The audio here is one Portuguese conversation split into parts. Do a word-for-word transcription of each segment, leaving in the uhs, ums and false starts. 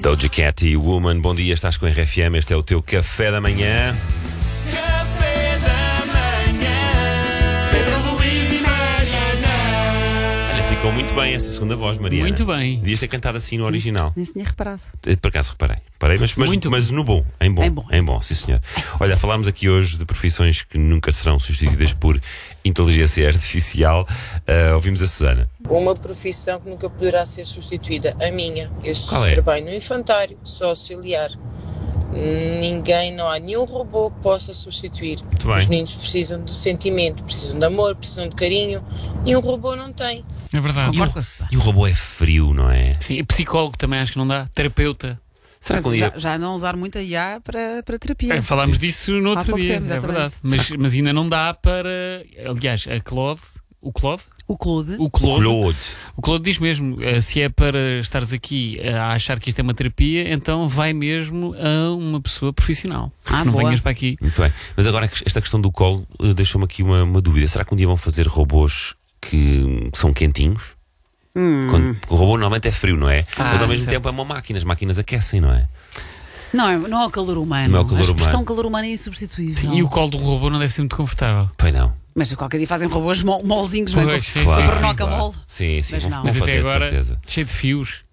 Doja Cat e Woman, bom dia, estás com a R F M, este é o teu café da manhã. Café da manhã, Pedro Luís e Mariana. Olha, ficou muito bem essa segunda voz, Mariana. Muito bem. Devias ter cantado assim no original. Nem se tinha reparado. Por acaso reparei, reparei mas, mas, Muito mas no bom, em bom, Em bom. em bom, sim senhor. Olha, falámos aqui hoje de profissões que nunca serão substituídas por inteligência artificial. Uh, ouvimos a Susana. Uma profissão que nunca poderá ser substituída, a minha. Eu Qual é? trabalho no infantário, sou auxiliar. Ninguém, não há nenhum robô que possa substituir. Muito bem. Os meninos precisam de sentimento, precisam de amor, precisam de carinho e um robô não tem. É verdade. Concordo com a Susana. E o robô é frio, não é? Sim, e psicólogo também acho que não dá. Terapeuta. Será que um dia... Já, já não usar muito a I A para, para terapia. É, falámos disso no Há outro pouco dia, tempo, é exatamente. verdade. Mas, mas ainda não dá para. Aliás, a Claude. O Claude? O Claude. O Claude. Claude. O Claude diz mesmo: eh, se é para estares aqui a achar que isto é uma terapia, então vai mesmo a uma pessoa profissional. Ah, não boa. venhas para aqui. Muito bem. Mas agora esta questão do colo uh, deixou-me aqui uma, uma dúvida. Será que um dia vão fazer robôs que, que são quentinhos? Hum. Quando, porque o robô normalmente é frio, não é? Ah, Mas ao mesmo certo. tempo é uma máquina. As máquinas aquecem, não é? Não, é- não é o calor humano. Não é o calor a expressão humano. calor humano é insubstituível. E o colo do robô não deve ser muito confortável. Pois não. Mas qualquer dia fazem robôs mol, molzinhos, Pois, bem, sim, com- sim, com sim. bernoca mole. Sim, sim. Mas vão, não. vão Mas fazer, até de agora, certeza. cheio de fios.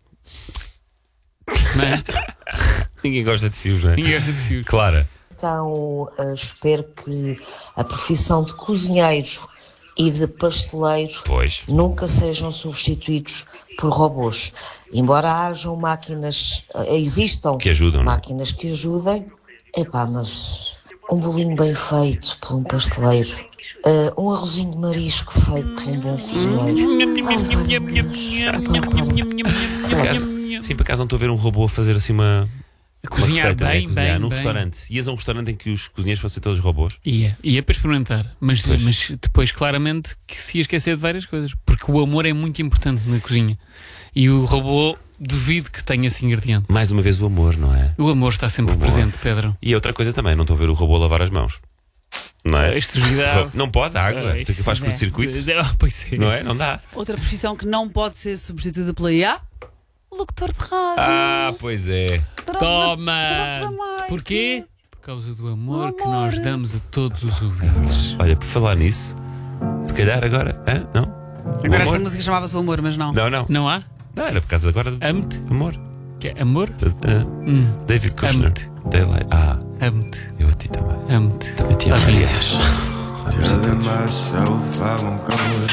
Não é? Ninguém gosta de fios, não é? Ninguém gosta de fios. Clara. Então, eh, espero que a profissão de cozinheiro e de pasteleiro Pois. nunca sejam substituídos por robôs. Embora hajam máquinas, eh, existam Que ajudam, não é? máquinas que ajudem, epá, mas um bolinho bem feito por um pasteleiro, eh, um arrozinho de marisco feito por um bom cozinheiro. Ai, Por acaso, sim, por acaso não estou a ver um robô a fazer assim uma. uma Cozinhar receita, não é? bem, Cozinhar bem, num bem. restaurante. Ias a um restaurante em que os cozinheiros fossem todos robôs? Ia, ia para experimentar, mas, Pois. mas depois claramente que se ia esquecer de várias coisas, porque o amor é muito importante na cozinha e o robô duvido que tenha esse ingrediente. Mais uma vez o amor, não é? O amor está sempre O amor. presente, Pedro. E outra coisa também, não estou a ver o robô a lavar as mãos. Não é? A sujidade. Não pode, a água. Pois. Tu que faz Pois é. curto-circuito. Ah, pois é. Não é? Não dá. Outra profissão que não pode ser substituída pela I A? Locutor de rádio. Ah, pois é. Toma! Também. Porquê? Por causa do amor, Do que amor. nós damos a todos os ouvintes. Olha, por falar nisso, se calhar agora. Hã? Não? O Agora esta amor? música chamava-se o amor, mas não. Não, não. Não há? Não, era por causa agora do Amo-te. amor. Que é amor? Ah, Hum. David Kushner. Amo-te. Daylight. Ah, Amo-te. eu a ti também. Amo-te. Também te amo. Lá vem. Vamos a todos. Telling myself I won't go